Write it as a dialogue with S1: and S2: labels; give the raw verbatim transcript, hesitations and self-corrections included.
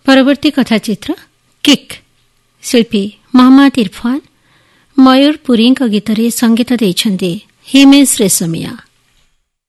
S1: ପରବର୍ତ୍ତୀ କଥାଚିତ୍ର କିକ୍। ଶିଳ୍ପୀ ମହମ୍ମଦ ଇରଫାନ ମୟୂର ପୁରୀଙ୍କ ଗୀତରେ ସଙ୍ଗୀତ ଦେଇଛନ୍ତି ହିମେଶ ରେଶମିୟା।